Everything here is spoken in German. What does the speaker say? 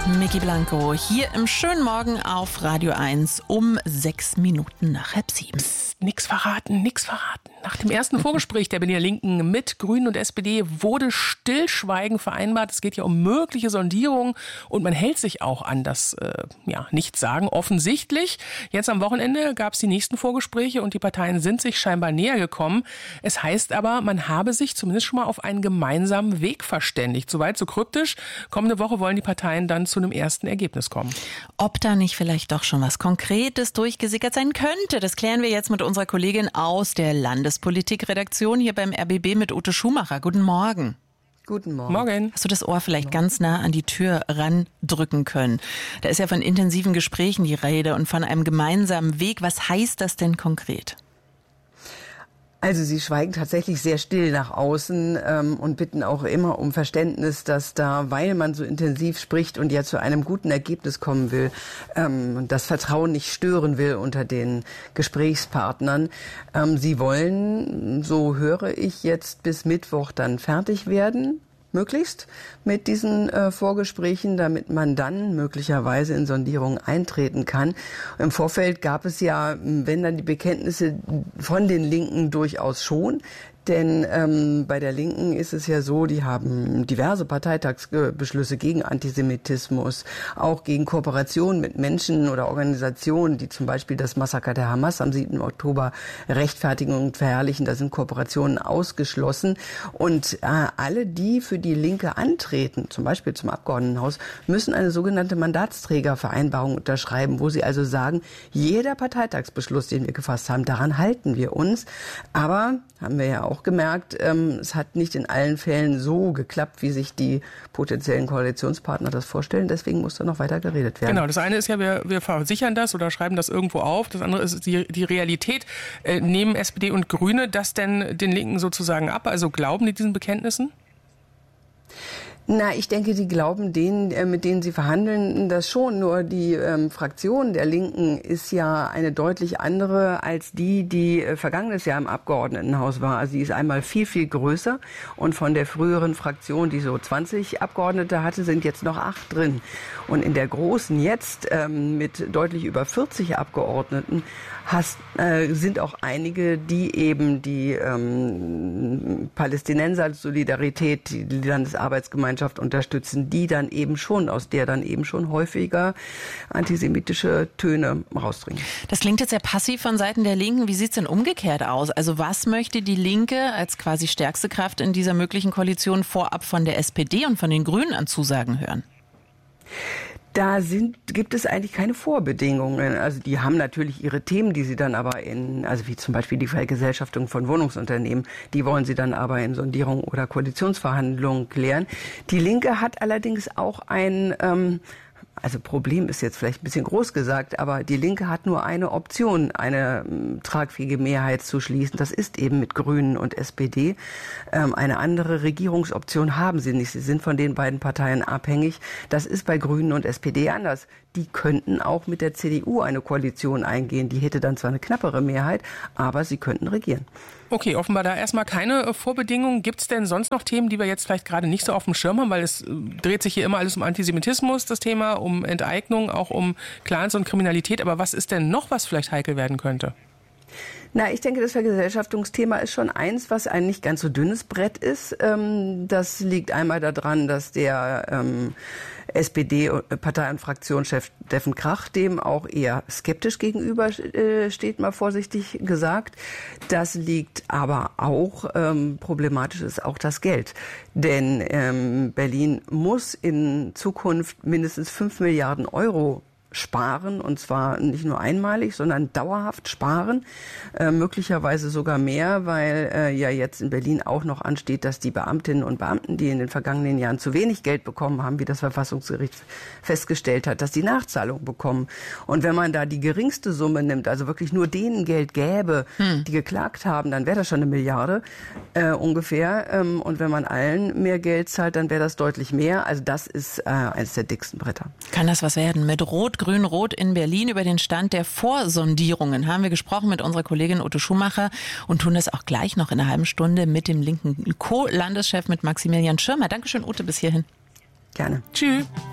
Micky Blanco hier im schönen Morgen auf Radio 1 um 6 Minuten nach 6:30. Psst, nix verraten. Nach dem ersten Vorgespräch der Berliner Linken mit Grünen und SPD wurde Stillschweigen vereinbart. Es geht ja um mögliche Sondierungen und man hält sich auch an das Nichtsagen offensichtlich. Jetzt am Wochenende gab es die nächsten Vorgespräche und die Parteien sind sich scheinbar näher gekommen. Es heißt aber, man habe sich zumindest schon mal auf einen gemeinsamen Weg verständigt. Soweit so kryptisch. Kommende Woche wollen die Parteien dann zu einem ersten Ergebnis kommen. Ob da nicht vielleicht doch schon was Konkretes durchgesickert sein könnte, das klären wir jetzt mit unserer Kollegin aus der Landespolitikredaktion hier beim RBB mit Ute Schumacher. Guten Morgen. Guten Morgen. Morgen. Hast du das Ohr vielleicht ganz nah an die Tür randrücken können? Da ist ja von intensiven Gesprächen die Rede und von einem gemeinsamen Weg. Was heißt das denn konkret? Also sie schweigen tatsächlich sehr still nach außen und bitten auch immer um Verständnis, dass da, weil man so intensiv spricht und ja zu einem guten Ergebnis kommen will, das Vertrauen nicht stören will unter den Gesprächspartnern. Sie wollen, so höre ich jetzt, bis Mittwoch dann fertig werden. Möglichst mit diesen Vorgesprächen, damit man dann möglicherweise in Sondierungen eintreten kann. Im Vorfeld gab es ja, wenn dann die Bekenntnisse von den Linken durchaus schon. Denn bei der Linken ist es ja so, die haben diverse Parteitagsbeschlüsse gegen Antisemitismus, auch gegen Kooperation mit Menschen oder Organisationen, die zum Beispiel das Massaker der Hamas am 7. Oktober rechtfertigen und verherrlichen. Da sind Kooperationen ausgeschlossen. Und alle, die für die Linke antreten, zum Beispiel zum Abgeordnetenhaus, müssen eine sogenannte Mandatsträgervereinbarung unterschreiben, wo sie also sagen, jeder Parteitagsbeschluss, den wir gefasst haben, daran halten wir uns. Aber, haben wir ja auch gemerkt, es hat nicht in allen Fällen so geklappt, wie sich die potenziellen Koalitionspartner das vorstellen. Deswegen muss da noch weiter geredet werden. Genau, das eine ist ja, wir versichern das oder schreiben das irgendwo auf. Das andere ist die Realität. Nehmen SPD und Grüne das denn den Linken sozusagen ab? Also glauben die diesen Bekenntnissen? Na, ich denke, die glauben denen, mit denen sie verhandeln, das schon. Nur die Fraktion der Linken ist ja eine deutlich andere als die vergangenes Jahr im Abgeordnetenhaus war. Also die ist einmal viel, viel größer. Und von der früheren Fraktion, die so 20 Abgeordnete hatte, sind jetzt noch 8 drin. Und in der großen jetzt mit deutlich über 40 Abgeordneten sind auch einige, die eben die Palästinenser-Solidarität, die Landesarbeitsgemeinschaft unterstützen, aus der dann eben schon häufiger antisemitische Töne rausdringen. Das klingt jetzt sehr passiv von Seiten der Linken. Wie sieht es denn umgekehrt aus? Also was möchte die Linke als quasi stärkste Kraft in dieser möglichen Koalition vorab von der SPD und von den Grünen an Zusagen hören? Gibt es eigentlich keine Vorbedingungen. Also die haben natürlich ihre Themen, die sie dann aber wie zum Beispiel die Vergesellschaftung von Wohnungsunternehmen, die wollen sie dann aber in Sondierung oder Koalitionsverhandlungen klären. Die Linke hat allerdings auch Problem ist jetzt vielleicht ein bisschen groß gesagt, aber die Linke hat nur eine Option, eine tragfähige Mehrheit zu schließen. Das ist eben mit Grünen und SPD. Eine andere Regierungsoption haben sie nicht. Sie sind von den beiden Parteien abhängig. Das ist bei Grünen und SPD anders. Die könnten auch mit der CDU eine Koalition eingehen. Die hätte dann zwar eine knappere Mehrheit, aber sie könnten regieren. Okay, offenbar da erstmal keine Vorbedingungen. Gibt es denn sonst noch Themen, die wir jetzt vielleicht gerade nicht so auf dem Schirm haben? Weil es dreht sich hier immer alles um Antisemitismus, das Thema, um Enteignung, auch um Clans und Kriminalität. Aber was ist denn noch, was vielleicht heikel werden könnte? Na, ich denke, das Vergesellschaftungsthema ist schon eins, was ein nicht ganz so dünnes Brett ist. Das liegt einmal daran, dass der SPD-Partei- und Fraktionschef Steffen Krach dem auch eher skeptisch gegenüber steht, mal vorsichtig gesagt. Das liegt aber auch, problematisch ist auch das Geld. Denn Berlin muss in Zukunft mindestens 5 Milliarden Euro sparen, und zwar nicht nur einmalig, sondern dauerhaft sparen, möglicherweise sogar mehr, weil ja jetzt in Berlin auch noch ansteht, dass die Beamtinnen und Beamten, die in den vergangenen Jahren zu wenig Geld bekommen haben, wie das Verfassungsgericht festgestellt hat, dass die Nachzahlung bekommen. Und wenn man da die geringste Summe nimmt, also wirklich nur denen Geld gäbe, die geklagt haben, dann wäre das schon 1 Milliarde ungefähr. Und wenn man allen mehr Geld zahlt, dann wäre das deutlich mehr. Also das ist eines der dicksten Bretter. Kann das was werden? Mit Grün-Rot in Berlin über den Stand der Vorsondierungen haben wir gesprochen mit unserer Kollegin Ute Schumacher und tun das auch gleich noch in einer halben Stunde mit dem linken Co-Landeschef, mit Maximilian Schirmer. Dankeschön, Ute, bis hierhin. Gerne. Tschüss.